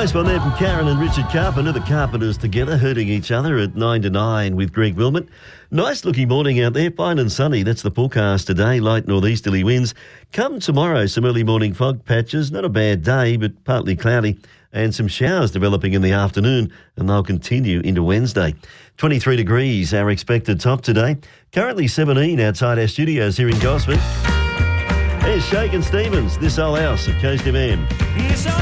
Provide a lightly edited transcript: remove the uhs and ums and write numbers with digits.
Nice one there from Karen and Richard Carpenter. The Carpenters together, hurting each other at 9 to 9 with Greg Wilmot. Nice looking morning out there, fine and sunny. That's the forecast today. Light northeasterly winds. Come tomorrow, some early morning fog patches. Not a bad day, but partly cloudy. And some showers developing in the afternoon, and they'll continue into Wednesday. 23 degrees, our expected top today. Currently 17 outside our studios here in Gosford. Here's Shake and Stevens, This Old House at Coast FM.